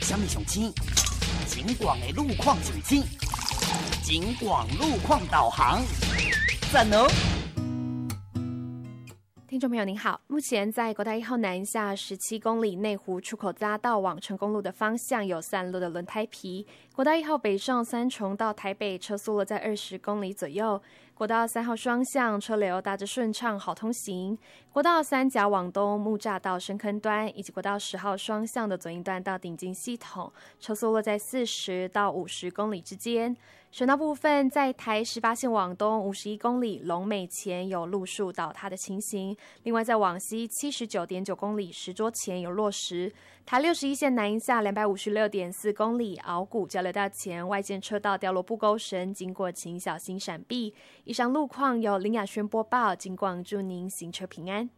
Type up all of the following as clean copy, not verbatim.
什么上青？警广的路况上青，警广路况导航，赞哦！ 听众朋友您好，目前在国道1号南下17公里内湖出口匝道往成功路的方向有散落的轮胎皮。国道1号北上三重到台北车速了在20公里左右。国道3号双向车流大致顺畅，好通行。国道3甲往东木栅到深坑端，以及国道10号双向的左营段到顶金系统，车速落在40到50公里之间。省道部分，在台18线往东51公里龙美前有路树倒塌的情形，另外在往西79.9公里石桌前有落石。台61线南下256.4公里鳌谷交流道前外线车道掉落布钩绳，经过请小心闪避。以上路况由林雅轩播报，警广祝您行车平安。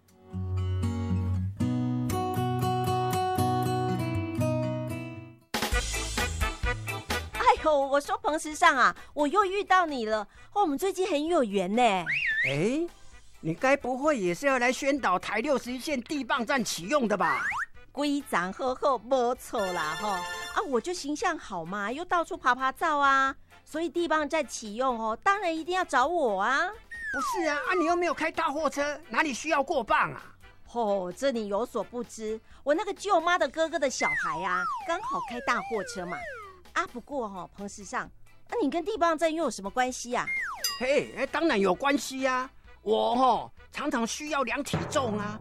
哎呦，我说彭时尚啊，我又遇到你了。我们最近很有缘呢。 哎，你该不会也是要来宣导台61线地磅站启用的吧？ 规章好好，没错啦哈。啊，我就形象好嘛，又到处爬爬照啊，所以地磅站启用哦，当然一定要找我啊。 不是啊，你又没有开大货车，哪里需要过磅啊？ 哦，这你有所不知，我那个舅妈的哥哥的小孩啊，刚好开大货车嘛。啊，不过彭时尚，你跟地磅站又有什么关系啊？ 嘿，当然有关系啊。我常常需要量体重啊，